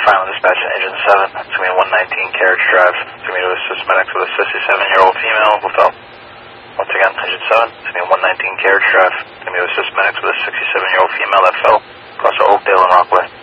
Final dispatch to Engine 7. It's going to be 119 Carriage Drive. It's going to be to assist medics with a 67-year-old female who fell. Once again, Engine 7. It's going to be 119 Carriage Drive. It's going to be to assist medics with a 67-year-old female that fell across Oakdale and Rockaway.